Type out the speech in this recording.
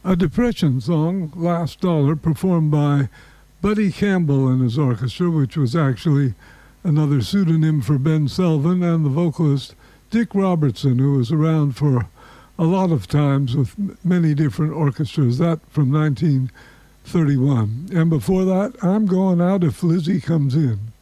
A Depression song, Last Dollar, performed by Buddy Campbell and his orchestra, which was actually another pseudonym for Ben Selvin, and the vocalist Dick Robertson, who was around for a lot of times with many different orchestras. That from 1931. And before that, I'm Going Out If Lizzie Comes In.